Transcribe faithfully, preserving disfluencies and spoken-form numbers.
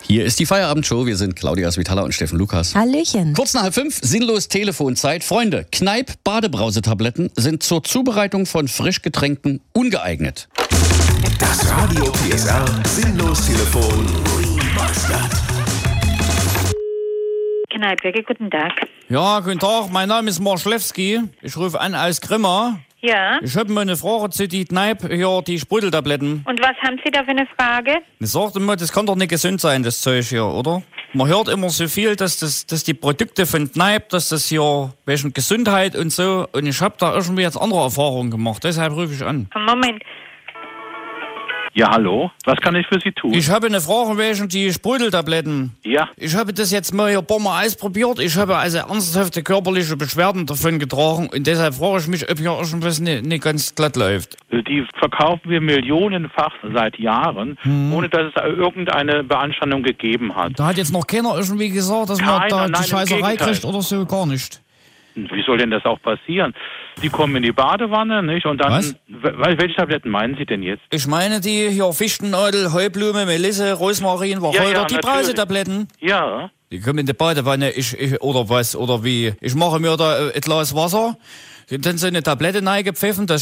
Hier ist die Feierabendshow. Wir sind Claudia Svitala und Steffen Lukas. Hallöchen. Kurz nach halb fünf, sinnlos Telefonzeit. Freunde, Kneipp-Badebrausetabletten sind zur Zubereitung von Frischgetränken ungeeignet. Das Radio P S R Sinnlos Telefon Remastered. Kneippwerke, guten Tag. Ja, guten Tag, mein Name ist Marschlewski. Ich rufe an aus Grimma. Ja, Ich habe mal eine Frage zu die Kneipp, hier die Sprudeltabletten. und was haben Sie da für eine Frage? Ich sagte mal, das kann doch nicht gesund sein, das Zeug hier, oder? Man hört immer so viel, dass, das, dass die Produkte von Kneipp, dass das hier wegen Gesundheit und so. Und ich habe da irgendwie jetzt andere Erfahrungen gemacht, deshalb rufe ich an. Moment, Ja, hallo. Was kann ich für Sie tun? Ich habe eine Frage wegen die Sprudeltabletten. ja, Ich habe das jetzt mal hier ein paar Mal ausprobiert. Ich habe also ernsthafte körperliche Beschwerden davon getragen. Und deshalb frage ich mich, ob hier irgendwas nicht, nicht ganz glatt läuft. die verkaufen wir millionenfach seit Jahren, ohne dass es irgendeine Beanstandung gegeben hat. Da hat jetzt noch keiner irgendwie gesagt, dass man Keiner, da nein, die im Scheißerei Gegenteil. kriegt oder so, gar nicht. Wie soll denn das auch passieren? Die kommen in die Badewanne, nicht? Und dann, Was? Wel- welche Tabletten meinen Sie denn jetzt? Ich meine die hier Fichtennadel, Heublume, Melisse, Rosmarin, Wacholder, Ja, ja, die natürlich. Brausetabletten. Ja, Die kommen in die Badewanne, ich, ich, oder was, oder wie. Ich mache mir da äh, ein Glas Wasser, dann so eine Tablette reingepfiffen, das